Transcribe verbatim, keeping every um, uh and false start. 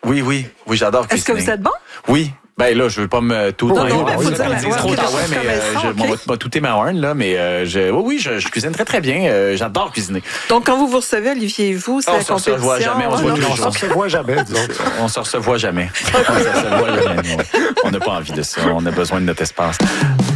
Oui, oui, oui, j'adore Est-ce cuisiner. que vous êtes bon? Oui. Ben là, je veux pas me tout. Non, oui, non, oui, ben, faut oui, dire la- c'est ouais, trop ok, tard, les ouais, choses mais comme euh, elles sont, je ok. m'en vais tout ma horn, là, mais euh, je, oui, oui, je, je cuisine très, très bien. Euh, j'adore cuisiner. Donc, quand vous vous recevez, Olivier et vous, c'est On la se revoit compétition. jamais, on se Ah, voit non. tous les On jours. se voit jamais, disons. On se revoit jamais. On se revoit jamais. nous. On n'a pas envie de ça. On a besoin de notre espace.